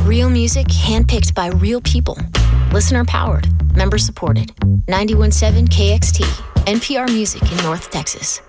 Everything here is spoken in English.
Real music handpicked by real people. Listener powered. Member supported. 91.7 KXT. NPR Music in North Texas.